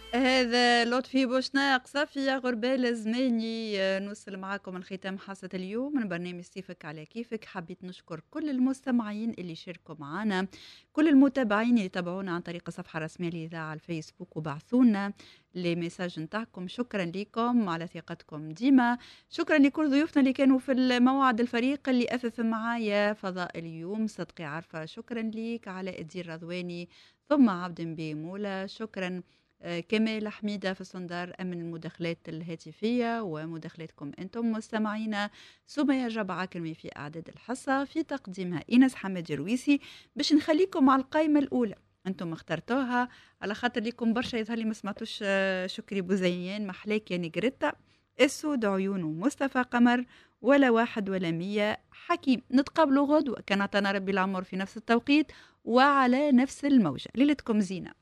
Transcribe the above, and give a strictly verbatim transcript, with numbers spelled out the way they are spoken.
هذا لطفي بوشناق، صفية غربال الزماني، آه، نوصل معاكم الختام حصة اليوم من برنامج سيفك على كيفك. حبيت نشكر كل المستمعين اللي شاركوا معنا، كل المتابعين اللي تابعونا عن طريق الصفحة الرسمية للإذاعة على الفيسبوك وبعثونا لي ميساج نتاعكم. شكرا لكم على ثقتكم ديما. شكرا لكل ضيوفنا اللي كانوا في الموعد، الفريق اللي أثث معايا فضاء اليوم صدقي عارفة. شكرا ليك علاء الدين رضواني ثم عبد بيمولة. شكرا آه، كمال حميدة في الصندار أمن المداخلات الهاتفية ومداخلاتكم أنتم مستمعينا. سمية جبعة كلمي في أعداد الحصة، في تقديمها إيناس حمد جرويسي. باش نخليكم على القائمة الأولى، أنتم اخترتوها على خاطر ليكم برشا يظهر لي ما سمعتوش. آه، شكري بوزيان محلاك يا نجرتا، السود عيون مصطفى قمر، ولا واحد ولا مية حكيم. نتقابلوا غدوة كان عطانا ربي العمر في نفس التوقيت وعلى نفس الموجة. ليلتكم زينة.